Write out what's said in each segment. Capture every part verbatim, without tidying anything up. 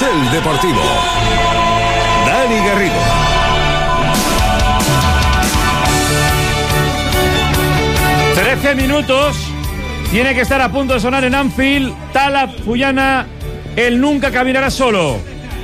Carrusel Deportivo. Dani Garrido. trece minutos. Tiene que estar a punto de sonar en Anfield. Tala Fuyana, él nunca caminará solo.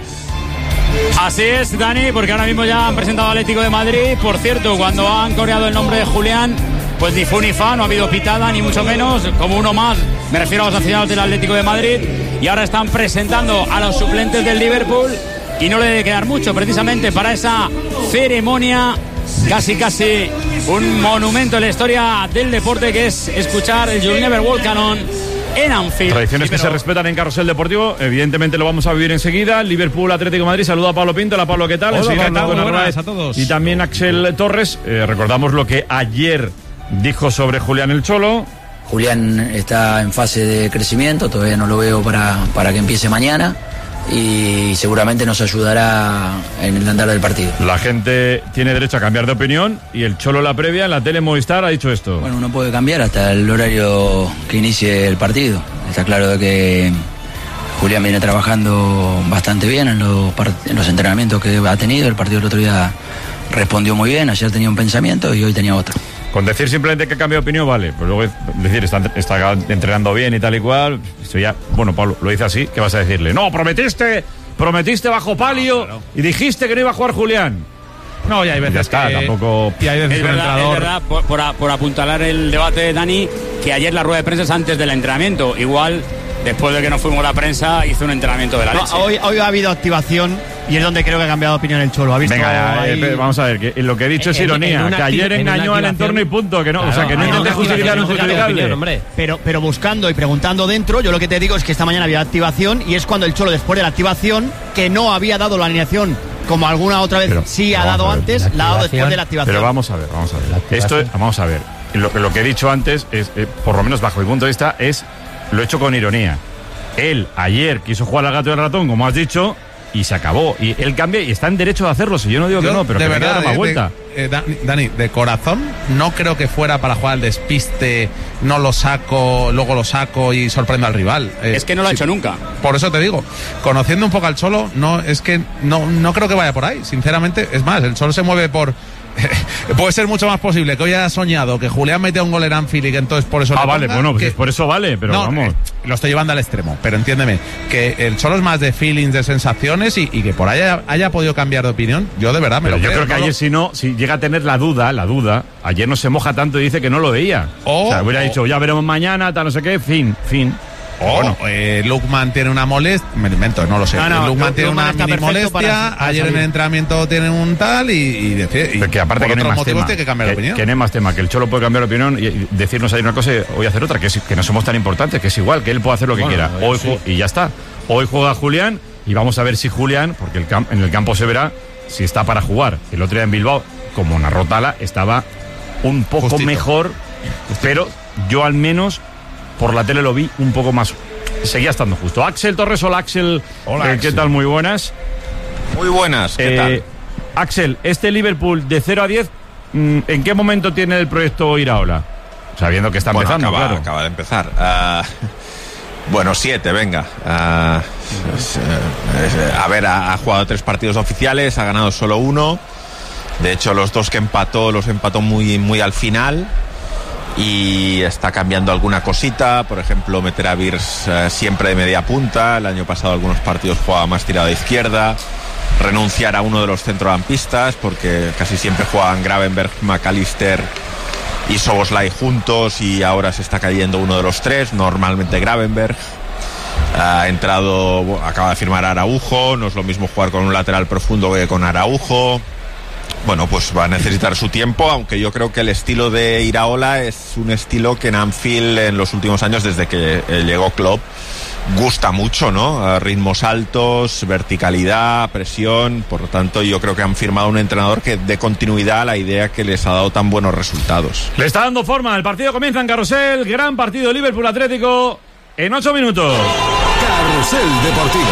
Así es, Dani, porque ahora mismo ya han presentado al Atlético de Madrid. Por cierto, cuando han coreado el nombre de Julián, pues ni fu ni fa, no ha habido pitada, ni mucho menos. Como uno más, me refiero a los aficionados del Atlético de Madrid. Y ahora están presentando a los suplentes del Liverpool. Y no le debe quedar mucho, precisamente, para esa ceremonia. Casi, casi un monumento en la historia del deporte, que es escuchar el You'll Never Walk Alone en Anfield. Tradiciones sí, pero... que se respetan en Carrusel Deportivo. Evidentemente lo vamos a vivir enseguida. Liverpool, Atlético de Madrid. Saluda a Pablo Pinto. Hola, Pablo, ¿qué tal? Hola, Pablo, Pablo, buenas, buenas a todos. Y también Axel Torres. Eh, recordamos lo que ayer dijo sobre Julián el Cholo. Julián está en fase de crecimiento. Todavía no lo veo para, para que empiece mañana. Y seguramente nos ayudará en el andar del partido. La gente tiene derecho a cambiar de opinión y el Cholo, la previa, en la tele Movistar, ha dicho esto. Bueno, uno puede cambiar hasta el horario que inicie el partido. Está claro de que Julián viene trabajando bastante bien en los, en los entrenamientos que ha tenido. El partido del otro día respondió muy bien. Ayer tenía un pensamiento y hoy tenía otro. Con decir simplemente que cambia de opinión, vale. Pero luego decir, está, está entrenando bien y tal y cual. Eso ya, bueno, Pablo, lo dice así, ¿qué vas a decirle? No, prometiste, prometiste bajo palio, no, claro, y dijiste que no iba a jugar Julián. No, ya hay veces ya está, que... tampoco... Y hay veces es que verdad, entrenador... es verdad, por, por, por apuntalar el debate de Dani, que ayer la rueda de prensa es antes del entrenamiento. Igual, después de que nos fuimos a la prensa, hizo un entrenamiento de la no, leche. Hoy, hoy ha habido activación y es donde creo que ha cambiado de opinión el Cholo. ¿Ha visto? Venga, ahí... eh, vamos a ver, que lo que he dicho es en, ironía, en que ayer engañó al entorno y punto, que no, claro, o sea, que no intente justificar lo injustificable. Pero, pero buscando y preguntando dentro, yo lo que te digo es que esta mañana había activación y es cuando el Cholo, después de la activación, que no había dado la alineación como alguna otra vez pero, sí ha dado antes, la ha dado después de la activación. Pero vamos a ver, vamos a ver. Esto, vamos a ver. Lo, lo que he dicho antes, es, eh, por lo menos bajo mi punto de vista, es lo he hecho con ironía. Él ayer quiso jugar al gato y al ratón, como has dicho, y se acabó. Y él cambia y está en derecho de hacerlo. Si yo no digo yo, que no, pero de que verdad, me queda más vuelta. De, eh, Dani, de corazón, no creo que fuera para jugar al despiste, no lo saco, luego lo saco y sorprendo al rival. Eh, es que no lo ha sí, hecho nunca. Por eso te digo, conociendo un poco al Cholo, no, es que no, no creo que vaya por ahí. Sinceramente, es más, el Cholo se mueve por... Puede ser mucho más posible que hoy haya soñado que Julián metió un gol en Anfield y que entonces por eso ah le vale, bueno, pues que... es por eso vale, pero no, vamos, eh, lo estoy llevando al extremo, pero entiéndeme que el Cholo es más de feelings, de sensaciones y, y que por ahí haya, haya podido cambiar de opinión. Yo de verdad me pero lo yo creo, creo que no ayer lo... si no, si llega a tener la duda, la duda, ayer no se moja tanto y dice que no lo veía. Oh, o sea, hubiera oh. dicho, ya veremos mañana, tal, no sé qué, fin, fin. O bueno, eh, Lukman tiene una molestia, me invento, no lo sé. No, no, Lukman Lu- tiene Lukman una mini molestia, para, para ayer salir. En el entrenamiento tiene un tal y, y decide. Y que aparte por que no hay más tema, tiene que cambiar que, de opinión. Que no hay más tema, que el Cholo puede cambiar de opinión y, y decirnos ahí una cosa y hoy hacer otra, que, es, que no somos tan importantes, que es igual, que él puede hacer lo que bueno, quiera. Hoy sí. Y ya está. Hoy juega Julián y vamos a ver si Julián, porque el camp, en el campo se verá si está para jugar. El otro día en Bilbao, como narró Tala, estaba un poco Justito. mejor, Justito. Pero yo al menos por la tele lo vi un poco más. Seguía estando justo. Axel Torres, hola Axel. Hola, eh, Axel. ¿Qué tal? Muy buenas. Muy buenas, ¿qué eh, tal? Axel, este Liverpool de cero a diez, ¿en qué momento tiene el proyecto Iraola? Sabiendo que está bueno, empezando, acaba, claro. acaba de empezar. Uh, bueno, siete, venga. Uh, es, es, a ver, ha, ha jugado tres partidos oficiales, ha ganado solo uno. De hecho, los dos que empató, los empató muy, muy al final. Y está cambiando alguna cosita, por ejemplo meter a Virs eh, siempre de media punta. El año pasado algunos partidos jugaba más tirado de izquierda, renunciar a uno de los centrocampistas porque casi siempre jugaban Gravenberch, McAllister y Szoboszlai juntos y ahora se está cayendo uno de los tres, normalmente Gravenberch. Ha entrado, acaba de firmar Araujo, no es lo mismo jugar con un lateral profundo que con Araujo. Bueno, pues va a necesitar su tiempo, aunque yo creo que el estilo de Iraola es un estilo que en Anfield en los últimos años, desde que llegó Klopp, gusta mucho, ¿no? Ritmos altos, verticalidad, presión. Por lo tanto, yo creo que han firmado un entrenador que dé continuidad a la idea que les ha dado tan buenos resultados. Le está dando forma, el partido comienza en Carrusel, gran partido Liverpool Atlético en ocho minutos. Carrusel Deportivo.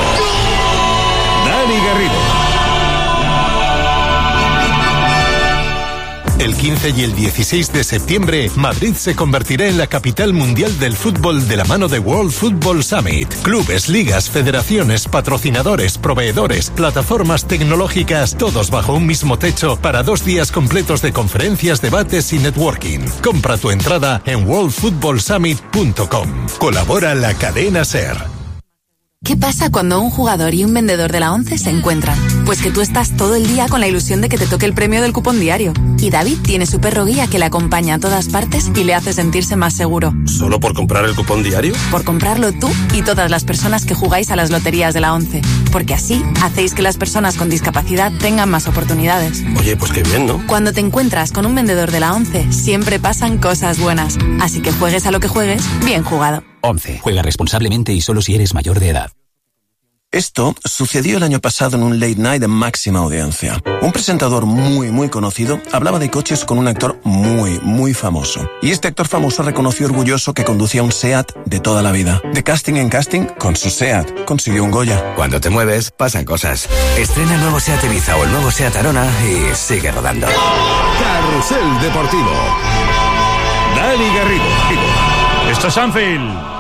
Dani Garrido. El quince y el dieciséis de septiembre, Madrid se convertirá en la capital mundial del fútbol de la mano de World Football Summit. Clubes, ligas, federaciones, patrocinadores, proveedores, plataformas tecnológicas, todos bajo un mismo techo para dos días completos de conferencias, debates y networking. Compra tu entrada en world football summit punto com. Colabora la cadena SER. ¿Qué pasa cuando un jugador y un vendedor de la ONCE se encuentran? Pues que tú estás todo el día con la ilusión de que te toque el premio del cupón diario. Y David tiene su perro guía que le acompaña a todas partes y le hace sentirse más seguro. ¿Solo por comprar el cupón diario? Por comprarlo tú y todas las personas que jugáis a las loterías de la ONCE. Porque así hacéis que las personas con discapacidad tengan más oportunidades. Oye, pues qué bien, ¿no? Cuando te encuentras con un vendedor de la ONCE, siempre pasan cosas buenas. Así que juegues a lo que juegues, bien jugado. ONCE. Juega responsablemente y solo si eres mayor de edad. Esto sucedió el año pasado en un late night de máxima audiencia. Un presentador muy, muy conocido hablaba de coches con un actor muy, muy famoso. Y este actor famoso reconoció orgulloso que conducía un SEAT de toda la vida. De casting en casting, con su SEAT, consiguió un Goya. Cuando te mueves, pasan cosas. Estrena el nuevo SEAT Ibiza o el nuevo SEAT Arona y sigue rodando. Carrusel Deportivo. Dani Garrido. Esto es Anfield.